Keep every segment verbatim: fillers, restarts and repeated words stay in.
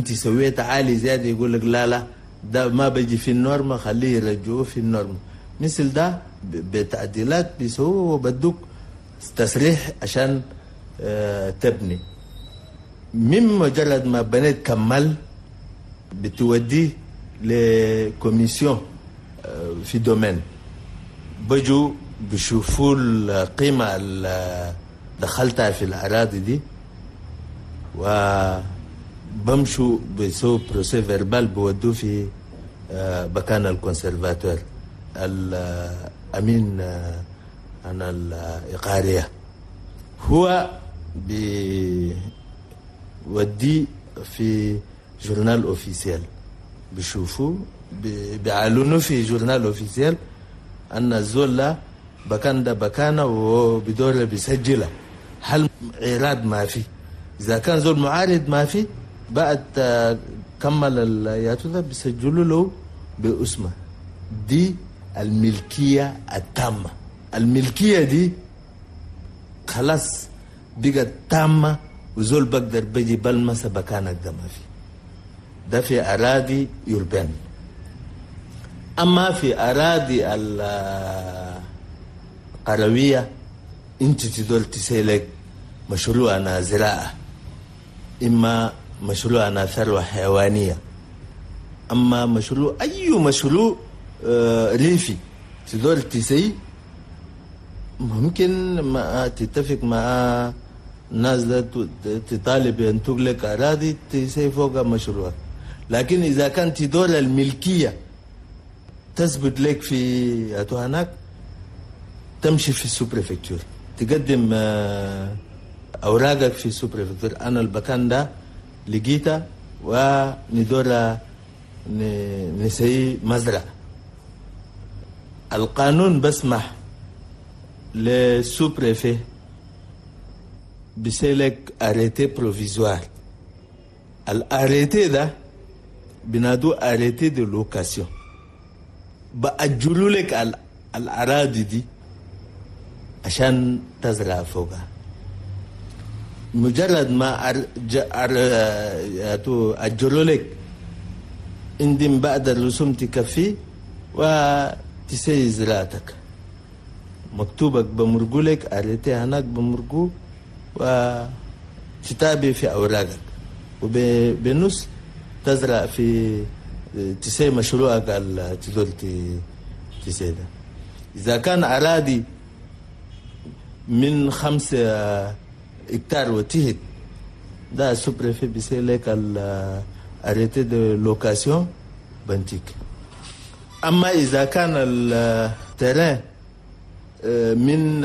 انت سويت عالي زياده يقول لك لا لا ده ما بيجي في النورمه، خليه يرجعوه في النورمه. مثل ده بتعديلات بيسووه وبدوك تصريح عشان اه تبني. من مجرد ما بنيت كمل بتوديه لكوميسيون اه في دومين، بيجوا بيشوفوا القيمه اللي دخلتها في الاراضي دي، وبمشوا بيسووا بروسي فيربال بودوه في مكان الكونسرفاتور الأمين عن الإقارية. هو بيودي في جورنال أوفيسيال، بيشوفوا بيعلنوا في جورنال أوفيسيال أن الزول لا بكان ده بكانه وبدور بيسجله. هل عراض ما في؟ إذا كان زول معارض ما في، بعد كمل الياتو ده بيسجلوا له باسمه. دي الملكية التامة. الملكية دي خلاص بقت تامة، وزول بقدر بيجي بلمسة بكانك ده ما في. ده في أراضي يوربان. أما في أراضي القروية انت تدول تسيلك مشروع أنا زراعة، إما مشروع أنا ثروة حيوانية، أما مشروع أي مشروع آه ريفي تدول تسي، ممكن ما تتفق مع الناس ده تطالب أن تغلق أراضي تسي فوق مشروع. لكن إذا كانت دول الملكية تثبت لك في هناك، تمشي في السوبريفكتور تقدم آه أوراقك في السوبريفكتور، أنا البكان ده لقيتها وندور نسي مزرعة. القانون بسمح للسوبريفي بيسيلك أريتي بروفيزوار. الأريتي ده بنادو أريتي دي لوكاسيون، بأجلوا لك الأراضي دي عشان تزرع فوقها. مجرد ما أجلوا لك عندما بعد الرسوم تكفي وتسي زراعتك، مكتوبك بمرقو لك أريتي هناك بمرقو وتتابع في أوراقك، وبنص تزرع في تسي مشروعك تدول تسي ده. إذا كان أراضي من خمسة هكتار وتهت، ده سوبريفي بيسي لك الأريتي دي لوكاسيون بنتيك. أما إذا كان الترين من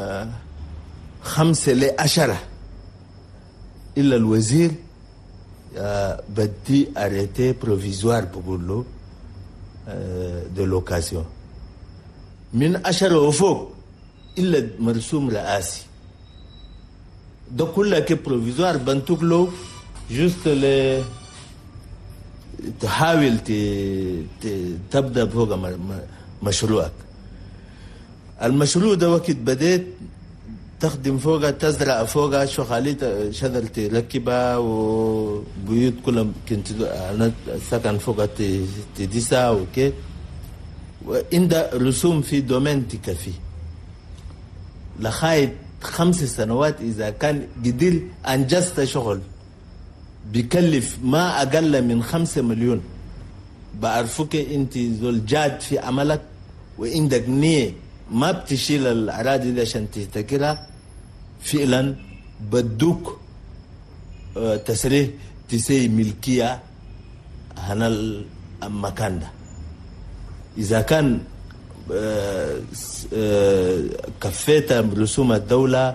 خمسة لعشرة إلا الوزير بدي أريتي بروفيزوار بقول له دي لوكاسيون. من عشرة وفوق إلا مرسوم رئاسي، ده كله كبروفيزوار بنتوك له جست ل تحاول تبدأ فوق مشروعك. المشروع ده وقت بديت تخدم فوقها، تزرع فوقها شغالية شجر تركبها، وبيوت كلها كنت أنا سكن فوقها تديسها وكي، وعند رسوم في دومين تكفي لغاية خمس سنوات. إذا كان قدر أنجزت شغل بيكلف ما أقل من خمسة مليون، بعرفوك أنت زول جاد في عملك وعندك نية ما بتشيل الأراضي دي عشان تفتكرها، فعلا بدوك اه تسريح تسي ملكية هنا المكان ده. إذا كان اه اه كفيت رسوم الدولة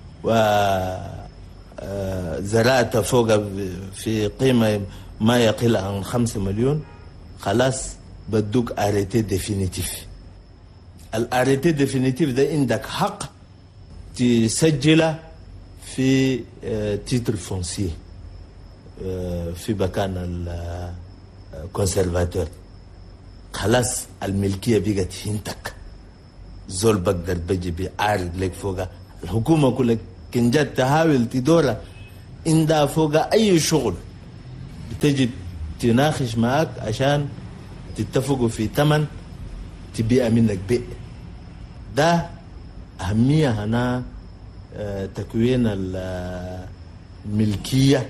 وزرعت فوق في قيمة ما يقل عن خمسة مليون، خلاص بدوك أريتي ديفينيتيف. الأريتي ديفينيتيف ده عندك حق تسجله في تيتر فونسي في مكان الكونسرفاتور. خلاص الملكية بقت هنتك، زول بقدر بيجي بيعارض لك فوقها. الحكومة كلها كنجات تحاول تدورها عندها فوقها أي شغل بتجي تناقش معك عشان تتفقوا في ثمن تبيع منك بيع. ده أهمية هنا تكوين الملكية،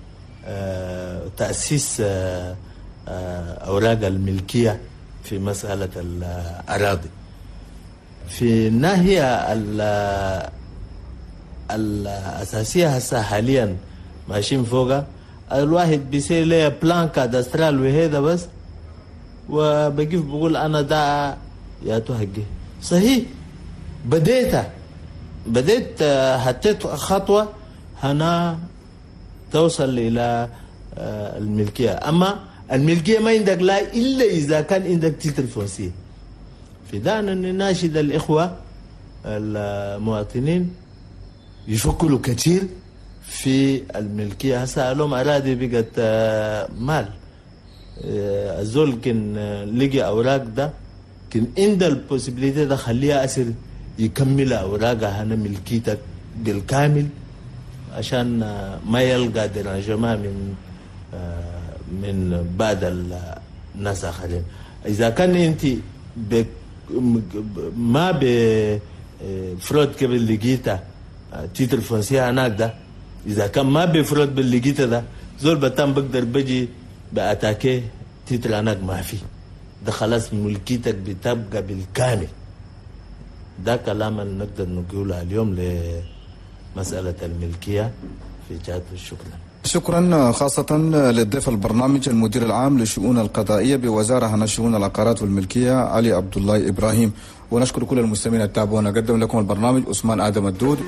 تأسيس أوراق الملكية في مسألة الأراضي. في الناحية الأساسية هسه حاليا ماشيين فوقها، الواحد بيصير له بلان كادسترال وهذا بس، وبقيف بقول أنا دا يا توهجي صحيح. بديتها بديت حطيت خطوة هنا توصل إلى الملكية. أما الملكية ما عندك لا إلا إذا كان عندك تيتر فونسي. في ده نناشد الإخوة المواطنين يفكروا كثير في الملكية. هسا لهم أراضي بقت مال، الزول كن لقي أوراق ده كن عند البوسيبيليتي ده خليها أسر يكمل أوراقها هنا ملكيتك بالكامل عشان ما يلقى درانجمان من من بعد الناس آخرين. إذا كان أنت ما بفرود قبل لقيتها تيتر فونسية هناك ده، إذا كان ما بفرود باللقيتها ده زول بتام بقدر بجي بأتاكي تيتر هناك ما في، ده خلاص ملكيتك بتبقى بالكامل. ده كلام نقدر نقوله اليوم لمسألة الملكية في جهة الشكر. شكرا خاصة للضيف البرنامج المدير العام للشؤون القضائية بوزارة هنا شؤون العقارات والملكية علي عبد الله إبراهيم. ونشكر كل المستمعين التابعون. قدم لكم البرنامج عثمان آدم الدود.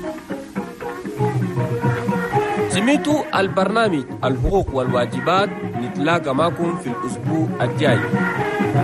سمعتوا البرنامج الحقوق والواجبات. نتلاقى معكم في الأسبوع الجاي.